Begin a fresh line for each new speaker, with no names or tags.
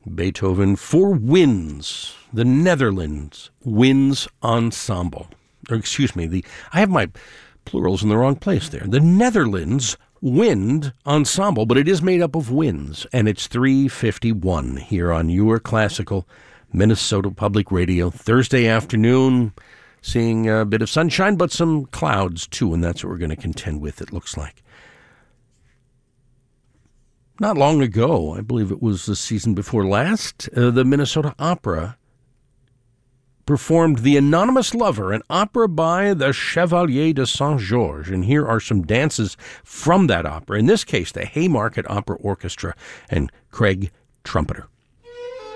Beethoven for Winds, the Netherlands Winds Ensemble. Or excuse me, I have my plurals in the wrong place there. The Netherlands Wind Ensemble, but it is made up of winds, and it's 3:51 here on your classical Minnesota Public Radio. Thursday afternoon, seeing a bit of sunshine, but some clouds too, and that's what we're going to contend with, it looks like. Not long ago, I believe it was the season before last, the Minnesota Opera performed The Anonymous Lover, an opera by the Chevalier de Saint-Georges. And here are some dances from that opera. In this case, the Haymarket Opera Orchestra and Craig Trumpeter.